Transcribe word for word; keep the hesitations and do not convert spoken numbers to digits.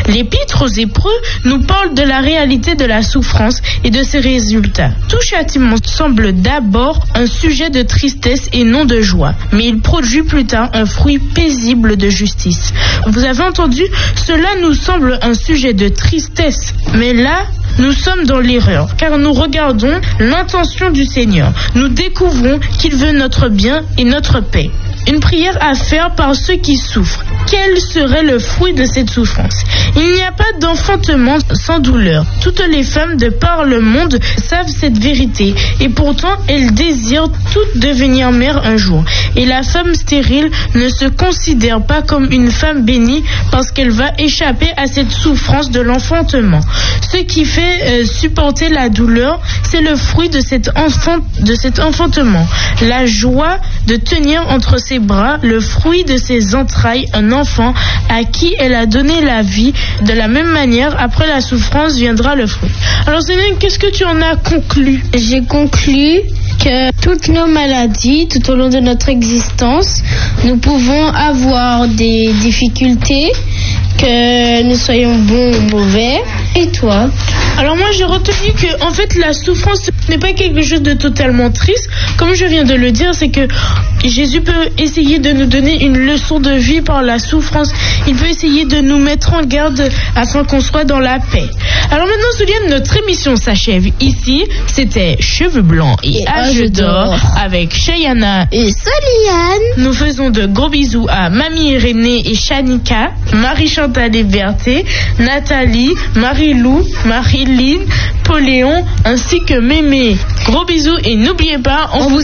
L'Épître aux Hébreux nous parle de la réalité de la souffrance et de ses résultats. Tout châtiment semble d'abord un sujet de tristesse et non de joie, mais il produit plus tard un fruit paisible de justice. Vous avez entendu, cela nous semble un sujet de tristesse, mais là, nous sommes dans l'erreur, car nous regardons l'intention du Seigneur. Nous découvrons qu'il veut notre bien et notre paix. Une prière à faire par ceux qui souffrent. Quel serait le fruit de cette souffrance? Il n'y a pas d'enfantement sans douleur. Toutes les femmes de par le monde savent cette vérité et pourtant elles désirent toutes devenir mères un jour. Et la femme stérile ne se considère pas comme une femme bénie parce qu'elle va échapper à cette souffrance de l'enfantement. Ce qui fait euh, supporter la douleur, c'est le fruit de cet, enfant, de cet enfantement. La joie de tenir entre ses bras le fruit de ses entrailles un enfant à qui elle a donné la vie. De la même manière, après la souffrance viendra le fruit. Alors Céline, qu'est-ce que tu en as conclu? J'ai conclu que toutes nos maladies, tout au long de notre existence, nous pouvons avoir des difficultés, que nous soyons bons ou mauvais. Et toi? Alors moi j'ai retenu que en fait la souffrance n'est pas quelque chose de totalement triste. Comme je viens de le dire, c'est que Jésus peut essayer de nous donner une leçon de vie par la souffrance. Il peut essayer de nous mettre en garde afin qu'on soit dans la paix. Alors maintenant, Souliane, notre émission s'achève ici. C'était Cheveux Blancs et, et Âge d'Or avec Cheyana et Soliane. Nous faisons de gros bisous à Mamie Irénée et Shanika, Marie-Chantal et Berthé, Nathalie, Marie-Lou, Marie-Line, Pauléon ainsi que Mémé. Gros bisous et n'oubliez pas, on, on vous